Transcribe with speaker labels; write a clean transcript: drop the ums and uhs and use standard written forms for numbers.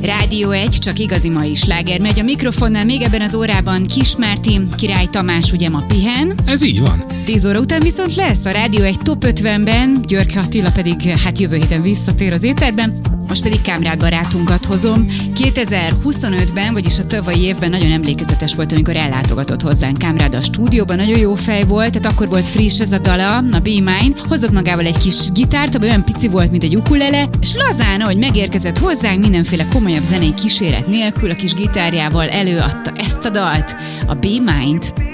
Speaker 1: Rádió 1, csak igazi mai sláger megy. A mikrofonnál még ebben az órában Kis Márti, Király Tamás ugye ma pihen.
Speaker 2: Ez így van.
Speaker 1: 10 óra után viszont lesz a Rádió 1 Top 50-ben, Györke Attila pedig jövő héten visszatér az éterben. Most pedig Kámrád barátunkat hozom. 2025-ben, vagyis a tavalyi évben nagyon emlékezetes volt, amikor ellátogatott hozzánk Kámrád a stúdióban, nagyon jó fej volt, tehát akkor volt friss ez a dala, a Be Mine. Hozott magával egy kis gitárt, ami olyan pici volt, mint egy ukulele, és lazán, ahogy megérkezett hozzánk, mindenféle komolyabb zenei kíséret nélkül a kis gitárjával előadta ezt a dalt, a Be Mine-t.